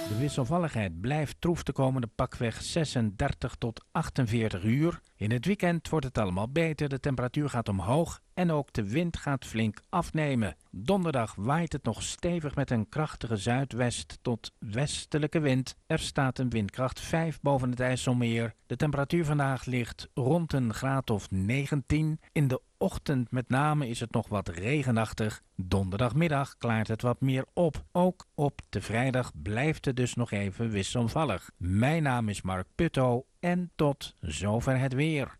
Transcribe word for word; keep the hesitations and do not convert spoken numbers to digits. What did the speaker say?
De wisselvalligheid blijft troef de komende pakweg zesendertig tot achtenveertig uur. In het weekend wordt het allemaal beter, de temperatuur gaat omhoog en ook de wind gaat flink afnemen. Donderdag waait het nog stevig met een krachtige zuidwest tot westelijke wind. Er staat een windkracht vijf boven het IJsselmeer. De temperatuur vandaag ligt rond een graad of negentien. In de ochtend met name is het nog wat regenachtig. Donderdagmiddag klaart het wat meer op. Ook op de vrijdag blijft het dus nog even wisselvallig. Mijn naam is Mark Putto en tot zover het weer.